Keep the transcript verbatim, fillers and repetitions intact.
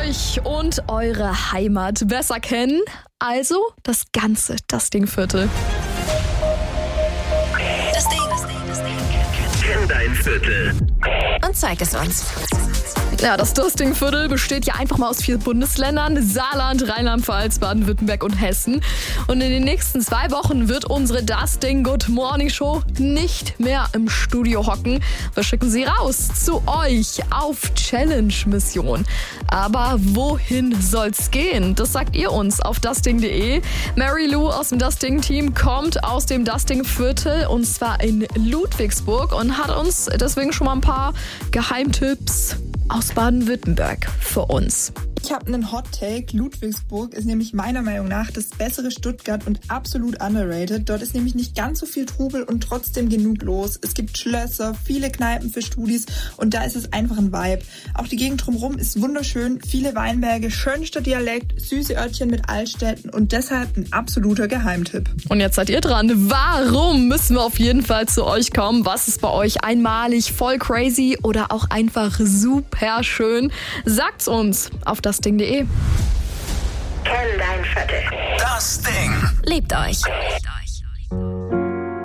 euch und eure Heimat besser kennen. Also das ganze Dusting-Viertel. Das Ding. Kenn dein Viertel. Und zeig es uns. Ja, das Dusting-Viertel besteht ja einfach mal aus vier Bundesländern: Saarland, Rheinland-Pfalz, Baden-Württemberg und Hessen. Und in den nächsten zwei Wochen wird unsere Dusting Good Morning Show nicht mehr im Studio hocken. Wir schicken sie raus zu euch auf Challenge-Mission. Aber wohin soll's gehen? Das sagt ihr uns auf dusting punkt de. Mary Lou aus dem Dusting-Team kommt aus dem Dusting-Viertel und zwar in Ludwigsburg und hat uns deswegen schon mal ein paar Geheimtipps aus Baden-Württemberg für uns. Ich habe einen Hot Take. Ludwigsburg ist nämlich meiner Meinung nach das bessere Stuttgart und absolut underrated. Dort ist nämlich nicht ganz so viel Trubel und trotzdem genug los. Es gibt Schlösser, viele Kneipen für Studis und da ist es einfach ein Vibe. Auch die Gegend drumherum ist wunderschön, viele Weinberge, schönster Dialekt, süße Örtchen mit Altstädten und deshalb ein absoluter Geheimtipp. Und jetzt seid ihr dran. Warum müssen wir auf jeden Fall zu euch kommen? Was ist bei euch einmalig, voll crazy oder auch einfach super schön? Sagt's uns auf dusting punkt de. Kenn dein Viertel. Das Ding. Liebt euch.